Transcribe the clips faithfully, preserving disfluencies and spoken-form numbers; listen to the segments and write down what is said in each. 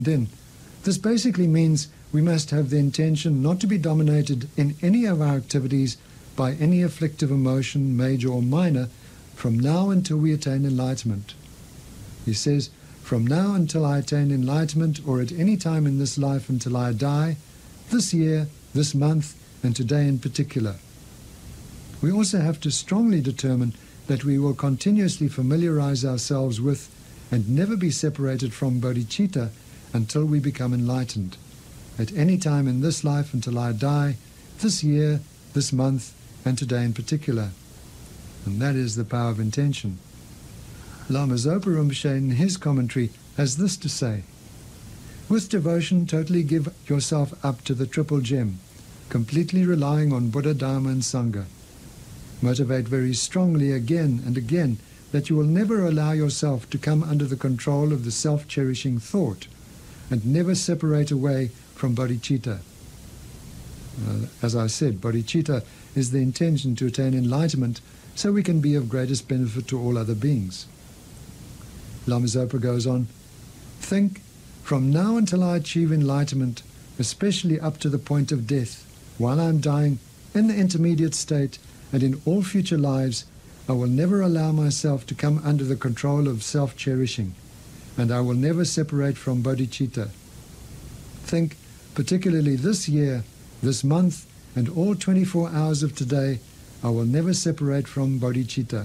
in. This basically means we must have the intention not to be dominated in any of our activities by any afflictive emotion, major or minor, from now until we attain enlightenment. He says, from now until I attain enlightenment, or at any time in this life until I die, this year, this month, and today in particular. We also have to strongly determine that we will continuously familiarize ourselves with and never be separated from bodhicitta until we become enlightened. At any time in this life until I die, this year, this month, and today in particular. And that is the power of intention. Lama Zopa Rinpoche in his commentary has this to say: with devotion, totally give yourself up to the triple gem, completely relying on Buddha, Dharma and Sangha. Motivate very strongly again and again that you will never allow yourself to come under the control of the self-cherishing thought, and never separate away from bodhicitta. Uh, as I said, bodhicitta is the intention to attain enlightenment so we can be of greatest benefit to all other beings. Lama Zopa goes on, think, from now until I achieve enlightenment, especially up to the point of death, while I am dying, in the intermediate state, and in all future lives, I will never allow myself to come under the control of self-cherishing, and I will never separate from bodhicitta. Think, particularly this year, this month, and all twenty-four hours of today, I will never separate from bodhicitta.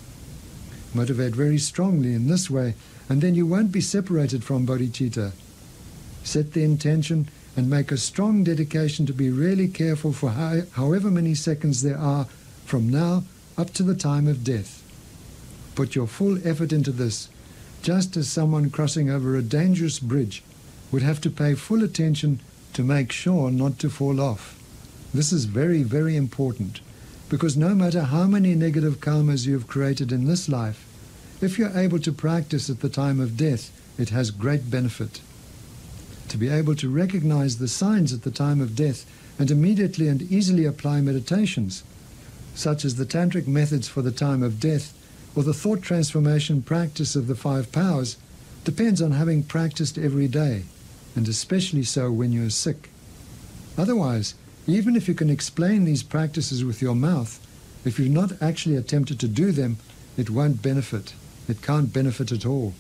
Motivate very strongly in this way, and then you won't be separated from bodhicitta. Set the intention and make a strong dedication to be really careful for how, however many seconds there are from now up to the time of death. Put your full effort into this, just as someone crossing over a dangerous bridge would have to pay full attention to make sure not to fall off. This is very, very important, because no matter how many negative karmas you have created in this life, if you're able to practice at the time of death, it has great benefit. To be able to recognize the signs at the time of death and immediately and easily apply meditations, such as the tantric methods for the time of death or the thought transformation practice of the five powers, depends on having practiced every day, and especially so when you're sick. Otherwise, even if you can explain these practices with your mouth, if you've not actually attempted to do them, it won't benefit. It can't benefit at all.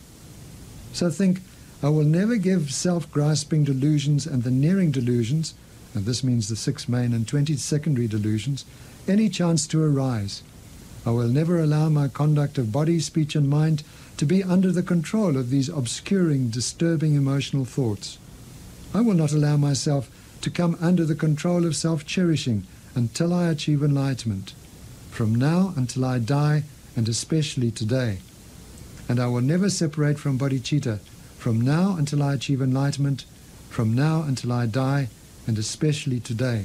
So think, I will never give self-grasping delusions and the nearing delusions, and this means the six main and twenty secondary delusions, any chance to arise. I will never allow my conduct of body, speech and mind to be under the control of these obscuring, disturbing emotional thoughts. I will not allow myself to come under the control of self-cherishing until I achieve enlightenment, from now until I die, and especially today. And I will never separate from bodhicitta, from now until I achieve enlightenment, from now until I die, and especially today.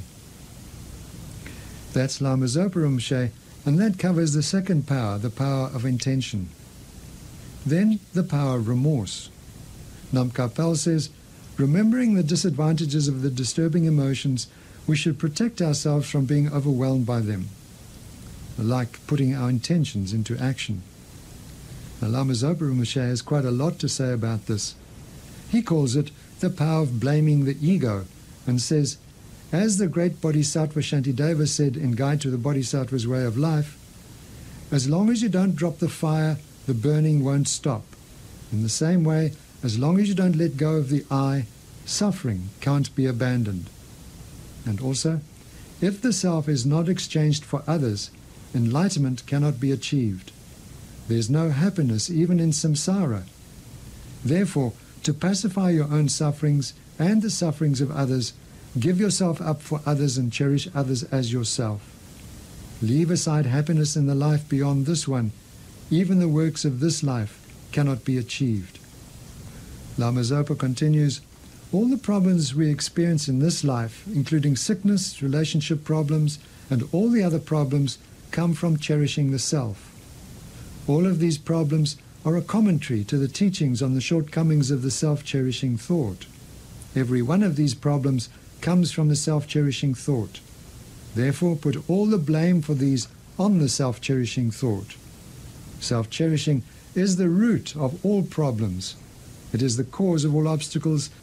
That's Lama Zopa Rinpoche, and that covers the second power, the power of intention. Then the power of remorse. Nam Kapel says, remembering the disadvantages of the disturbing emotions, we should protect ourselves from being overwhelmed by them, like putting our intentions into action. Now, Lama Zopa Rinpoche has quite a lot to say about this. He calls it the power of blaming the ego, and says, as the great Bodhisattva Shantideva said in Guide to the Bodhisattva's Way of Life, as long as you don't drop the fire, the burning won't stop. In the same way, as long as you don't let go of the I, suffering can't be abandoned. And also, if the self is not exchanged for others, enlightenment cannot be achieved. There is no happiness even in samsara. Therefore, to pacify your own sufferings and the sufferings of others, give yourself up for others and cherish others as yourself. Leave aside happiness in the life beyond this one. Even the works of this life cannot be achieved. Lama Zopa continues, all the problems we experience in this life, including sickness, relationship problems, and all the other problems, come from cherishing the self. All of these problems are a commentary to the teachings on the shortcomings of the self-cherishing thought. Every one of these problems comes from the self-cherishing thought. Therefore, put all the blame for these on the self-cherishing thought. Self-cherishing is the root of all problems. It is the cause of all obstacles